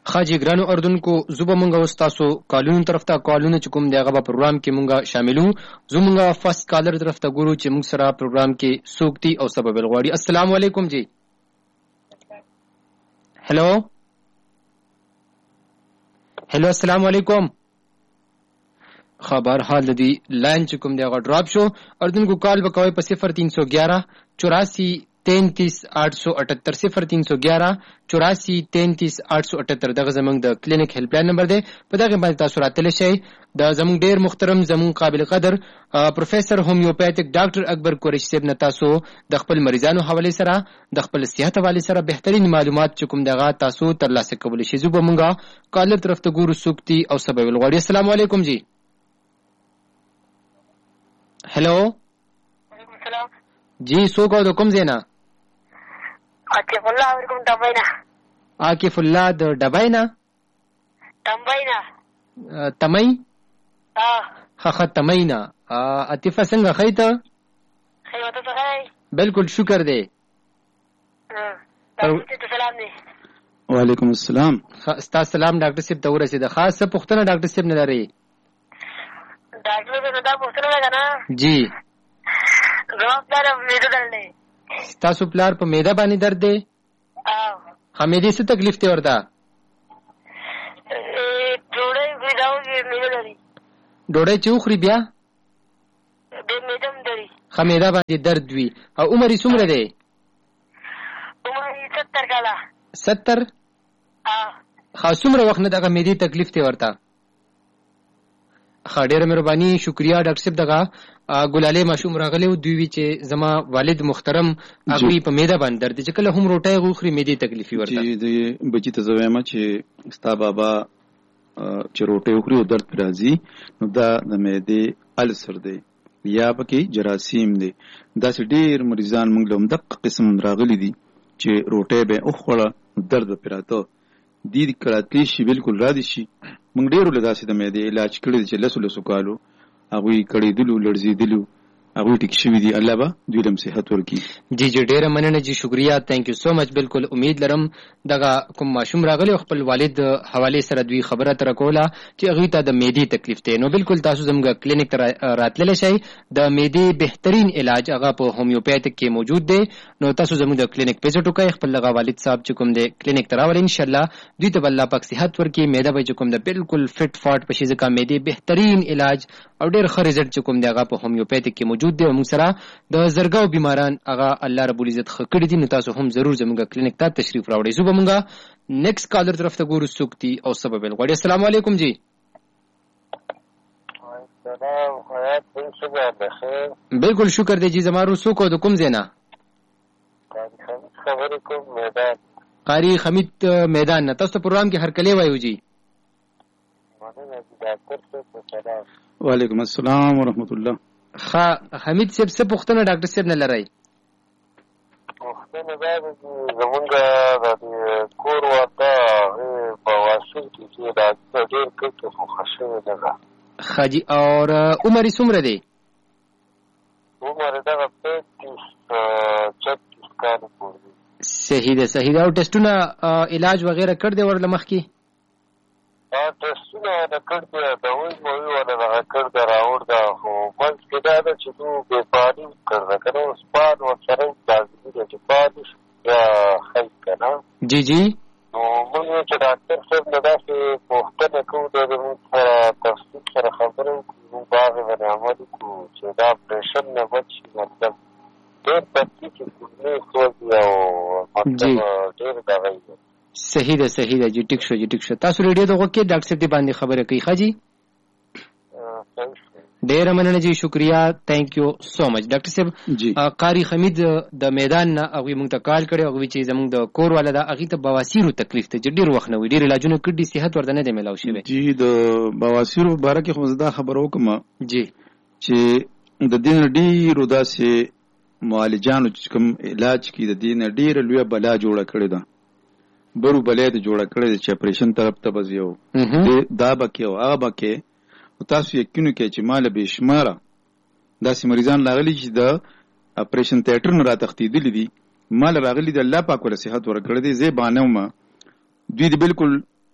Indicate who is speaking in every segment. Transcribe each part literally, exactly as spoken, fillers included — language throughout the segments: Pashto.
Speaker 1: خاجي ګرانو اردوونکو زوبه مونږه اوس تاسو کالونو طرف ته کالونه چې کوم دی هغه په پروګرام کې مونږه شاملو. زمونږه فرست کالر طرف ته ګورو چې مونږ سره پروګرام کې سوکتي او سبب الغواړي. السلام علیکم جی. هلو هلو السلام علیکم. خبر حال دی لائن چې کوم دی هغه ډراپ شو. اردوونکو کال وکوي په صفر تین سو گیارہ چوراسی تینتیس آٹھ سو اٹھتر صفر تین سو گیارہ چوراسی تینتیس آٹھ سو اٹھتر دغه زمونږ د کلینیک هیلپ لاین نمبر دی. په دغه باندې تاسو راتلی شئ. د زمونږ ډیر محترم زمونږ قابل قدر پروفیسر هومیوپیتک ډاکټر اکبر قریشي صاحب نه تاسو د خپل مریضانو حواله سره د خپل صحت حواله سره بهترین معلومات چې کوم دغه تاسو ترلاسه کولی شئ. زه به مونږه کالر طرف ته ګورو سوکتي او سبب الغواړي. السلام علیکم جی. هلو
Speaker 2: وعلیکم السلام
Speaker 1: جی. څوک او د کوم ځای نه؟
Speaker 2: عاطف الله ورکوم ډبای نه.
Speaker 1: عاطف الله د ډبای نه؟
Speaker 2: تمبای نه.
Speaker 1: تمای؟
Speaker 2: اه
Speaker 1: خخه تمای نه. عاطفه څنګه خی ته؟
Speaker 2: خی وته څنګه؟
Speaker 1: بالکل شکر دی.
Speaker 2: تاسو ته سلام دی.
Speaker 1: وعلیکم السلام. ستا سلام ډاکټر صاحب ته ورسېده. خاصه پوښتنه ډاکټر صاحب نه لري؟
Speaker 2: ډاکټر صاحب دا پوښتنه ده کنه
Speaker 1: جی.
Speaker 2: زما پلار میده درد دی.
Speaker 1: تاسو پلار په میده باندې درد دی؟
Speaker 2: او
Speaker 1: خمیدې څه تکلیف دی ورته؟
Speaker 2: ډوډۍ خوري دا وږي میده لري.
Speaker 1: ډوډۍ چې وخوري بیا
Speaker 2: بیا میده هم لري.
Speaker 1: خمیده باندې درد وي. او عمر یې څومره دی؟
Speaker 2: عمر یې ستر کاله.
Speaker 1: ستر؟ ښه څومره وخت نه دغه میدې تکلیف دی ورته؟ ښه ډېره مهرباني شکریه ډاکټر صاحب. دغه ګلالی ماشوم راغلی و دوی وي چې زما والد محترم هغوی په میده باندې درد دی چې کله هم روټۍ وخوري میدې تکلیف وي ورته.
Speaker 3: چې د بچي ته زه وایم چې ستا بابا چې روټۍ وخوري او درد پرې راځي نو دا د معدې السر دی یا پکې جراثیم دی. داسې ډېر مریضان موږ له همدغه قسم راغلي دي چې روټۍ به یې وخوړه نو درد به پرې راته دي کړاتلی شي بالکل را دي شي. موږ ډېرو له داسې د معدې علاج کړی دی چې لسو لسو کالو هغوی کړېدلو لړزېدلو هغوی ټیک شوي دي. الله به دوی له صحت ورکړي.
Speaker 1: جی جی ډېره مننه جی شکریه. تھینک یو سو مچ. بالکل امید لرم دغه کوم ماشوم راغلی او خپل والد حوالې سره دوی خبره تر کوله چې هغوی ته د معدې تکلیف دی. نو بالکل تاسو زموږ کلینیک ته راتللی شئ. د معدې بهترین علاج هغه په هومیوپیتک کې موجود دی. نو تاسو زموږ د کلینیک وزټ وکړئ. خپل دغه والد صاحب چې کوم دی کلینیک ته راولئ انشاءالله دوی ته به الله پاک صحت ورکړي. معده به چې کوم دی بالکل فټ فاټ په شي ځکه معدې بهترین علاج او ډېر ښه رزلټ چې کوم دی هغه په هومیوپیتک کې موجود دی. او موږ سره د زرګاو بیماران هغه الله رب العزت ښه کړي دي. نو تاسو هم ضرور زموږ کلینیک ته تشریف راوړئ. زه به مونږه نیکسټ کالر طرف ته ګورو سوکتي او سبب الغواړي. السلام علیکم جی. بالکل شکر دی جی. زما څوک او د کوم ځای نه؟ قاری حمید میدان نه. تاسو ته پروګرام کې هرکلی وایو جی.
Speaker 3: وعلیکم السلام ورحمت الله.
Speaker 1: ښه حمید صاحب څه پوښتنه ډاکټر صاحب نه لرئ؟
Speaker 4: پوښتنه دا ده چې زمونږ د کور واده هغې بواسیر کې چې ډاکټر ډېر کټ خوښه شوې ده.
Speaker 1: ښه جي. او عمر یې څومره دی؟
Speaker 4: عمر یې دغه پینتیس چتیس کاله پورې دی.
Speaker 1: صحیح ده صحیح ده. او ټسټونه علاج وغیره کړ دی ورله مخکې؟
Speaker 4: ټسټونه ونه کړ دی دوی موی ونه دغه کړ دی راوړ ده خو منځ کې دا ده چې دوی بېپاري کړ ده که نه اوس پان ورسره لازمي ده چې پان بیا ښه که نه
Speaker 1: جی جی.
Speaker 4: نو موږ یو چې ډاکټر صاحب نه داسې پوښتنه کوو دی زموږ سره تفصیل سره خبرې وکړو موږ په هغې باندې عمل وکړو چې دا اپرېشن نه بچ شي. مطلب ډېر تکلیف چې کولمې سوځي او مطلب ډېر دغه وي.
Speaker 1: صحیح ده صحیح ده جی. ټیک شو جی ټیک شو. تاسو ریډیو ته غوږ کې ډاکټر صاحب دې باندې خبره کوي. ښه جی ډېره مننه جی شکریه. تھینک یو سو مچ ډاکټر صاحب. قاری حمید د میدان نه هغوی موږ ته کال کړی. هغوی چې زموږ د کور والا ده هغې ته بواسیرو تکلیف دی چې ډېر وخت نه وي ډېر علاجونه کړي دي صحت ورته نه دی میلاو شوی.
Speaker 3: جی د بواسیرو په باره کې خو زه دا خبره وکړم
Speaker 1: جی
Speaker 3: چې د دې نه ډېرو داسې معالجانو چې کوم علاج کوي د دې نه ډېره لویه بلا جوړه کړې ده. برو بلې ته جوړه کړې ده چې اپرېشن طرف ته به ځي او دا به کې او هغه به کې. تاسو یقین وکړئ چې ما له بې شماره داسې مریضان راغلي چې د اپرېشن تیټر نه راتښتېدلي دي. ما له راغلي دي الله پاک ورله صحت ورکړی دی. زه یې بانه وم دوی د بالکل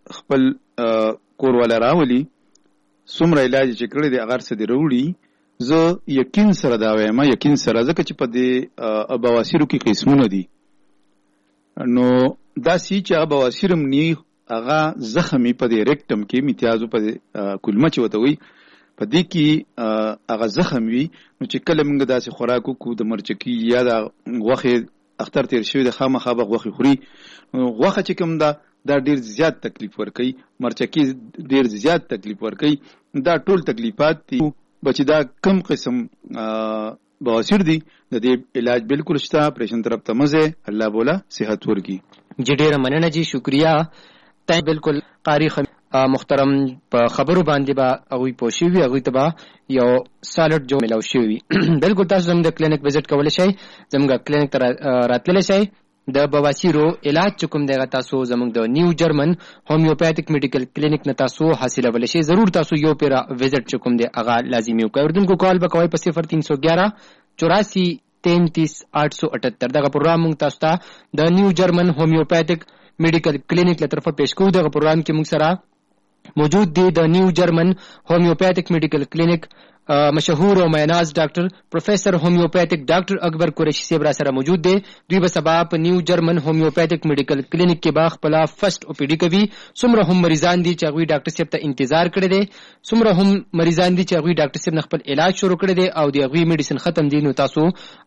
Speaker 3: خپل کور والا راولي څومره علاج چې کړی دی هغه څه دی وروړي زه یقین سره دا وایم یقین سره ځکه چې په دې بواسیرو کې قسمونه دي نو دا سی چې بواسیرم نی هغه زخمي په دې ریکټم کې میتیازو په کلمه چې وته وي په دې کې هغه زخم وي نو چې کله موږ داسې خوراکو کو د مرچکی یا د غوښې اختر تیر شوی د خامخا به غوښې خوري غوښه چې کوم ده دا ډیر زیات تکلیف ورکوي مرچکی ډیر زیات تکلیف ورکوي دا ټول تکلیفات دي بچی دا کم قسم بواسیر دي د دې علاج بالکل شته اپریشن طرف ته مزه الله بولا صحت ورکی
Speaker 1: جی ډیر مننه جی شکریا ته بالکل قاری محترم په خبرو باندې با اوی پوښي وی اوی تبا یو سالډ جو ملاو شي بالکل تاسو زموږ د کلینیک وزټ کولای شئ زموږ کلینیک ته راتللی شئ د بواسیرو علاج کوم دی تاسو زموږ د نیو جرمن هومیوپیتھک میډیکل کلینیک نه تاسو حاصلولی شئ ضرور تاسو یو پیرا وزټ کوم دی هغه لازمي وکړئ اردن کو کال وکوي په صفر تین سو گیارہ چوراسی تینتیس آٹھ سو اٹھتر دغه پروګرام موږ تاسو ته د نیو جرمن هومیوپیتھک میډیکل کلینیک له طرفه پیش کوو دغه پروګرام کې موږ سره موجود دی د نیو جرمن هومیوپیتھک میډیکل کلینیک مشهور او میناز ډاکټر پروفیسر هومیوپیتھک ډاکټر اکبر قریشی صاحب را سره موجود دی دوی به سبا په نیو جرمن هومیوپیتھک میډیکل کلینیک کې با خپل فرست او پی ډی کوي څومره هم مریضان دي چې هغوی ډاکټر صاحب ته انتظار کړی دی څومره هم مریضان دي چې هغوی ډاکټر صاحب نه خپل علاج شروع کړی دی او د هغوی میډیسن ختم دي نو تاسو